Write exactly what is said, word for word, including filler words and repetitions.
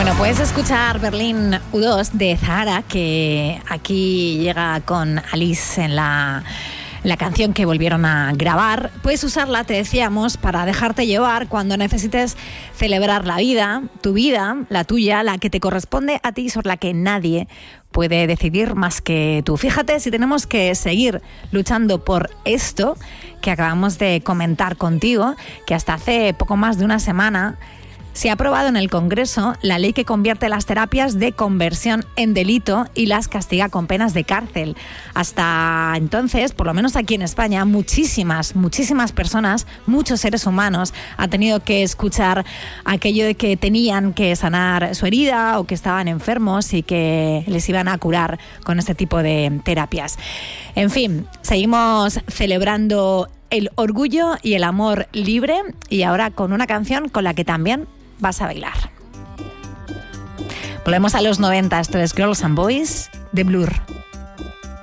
Bueno, puedes escuchar Berlín U dos de Zahara, que aquí llega con Alice en la, la canción que volvieron a grabar. Puedes usarla, te decíamos, para dejarte llevar cuando necesites celebrar la vida, tu vida, la tuya, la que te corresponde a ti, sobre la que nadie puede decidir más que tú. Fíjate si tenemos que seguir luchando por esto que acabamos de comentar contigo, que hasta hace poco más de una semana se ha aprobado en el Congreso la ley que convierte las terapias de conversión en delito y las castiga con penas de cárcel. Hasta entonces, por lo menos aquí en España, muchísimas, muchísimas personas, muchos seres humanos han tenido que escuchar aquello de que tenían que sanar su herida o que estaban enfermos y que les iban a curar con este tipo de terapias. En fin, seguimos celebrando el orgullo y el amor libre, y ahora con una canción con la que también vas a bailar. Volvemos a los noventa, esto es Girls and Boys de Blur.